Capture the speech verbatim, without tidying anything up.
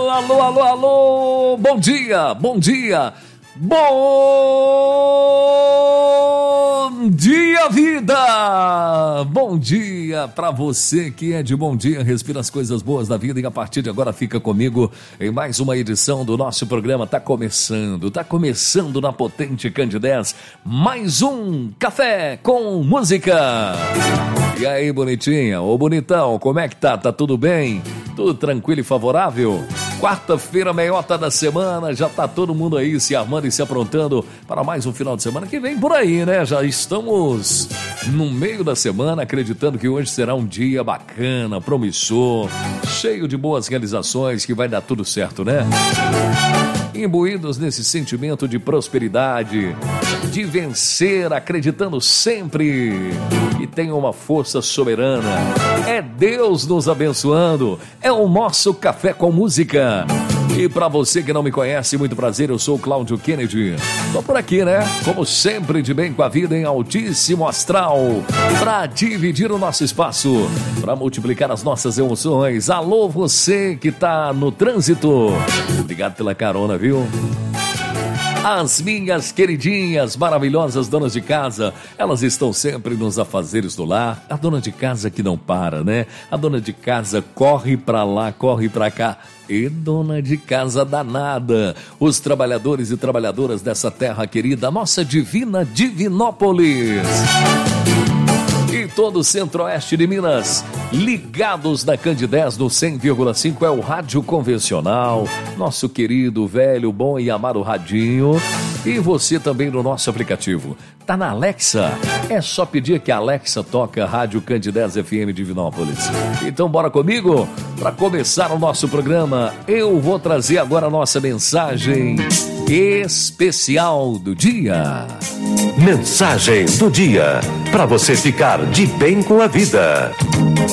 alô, alô, alô, bom dia, bom dia, bom dia, vida, bom dia pra você que é de bom dia, respira as coisas boas da vida e a partir de agora fica comigo em mais uma edição do nosso programa. Tá começando, tá começando na potente Candidez, mais um Café com Música. E aí, bonitinha, ô bonitão, como é que tá? Tá tudo bem? Tudo tranquilo e favorável? Quarta-feira, meiota da semana, já tá todo mundo aí se armando e se aprontando para mais um final de semana que vem por aí, né? Já estamos no meio da semana, acreditando que hoje será um dia bacana, promissor, cheio de boas realizações, que vai dar tudo certo, né? Imbuídos nesse sentimento de prosperidade, de vencer, acreditando sempre que tem uma força soberana. É Deus nos abençoando, é o nosso Café com Música. E para você que não me conhece, muito prazer, eu sou o Cláudio Kennedy. Tô por aqui, né? Como sempre, de bem com a vida em altíssimo astral, para dividir o nosso espaço, para multiplicar as nossas emoções. Alô, você que tá no trânsito. Obrigado pela carona, viu? As minhas queridinhas, maravilhosas donas de casa, elas estão sempre nos afazeres do lar. A dona de casa que não para, né? A dona de casa corre pra lá, corre pra cá. E dona de casa danada. Os trabalhadores e trabalhadoras dessa terra querida, nossa divina Divinópolis. E todo o centro-oeste de Minas, ligados na Candidez no cem vírgula cinco, é o rádio convencional, nosso querido, velho, bom e amado radinho. E você também no nosso aplicativo. Tá na Alexa? É só pedir que a Alexa toca Rádio Candidez F M Divinópolis. Então bora comigo? Para começar o nosso programa, eu vou trazer agora a nossa mensagem especial do dia. Mensagem do dia, para você ficar de bem com a vida.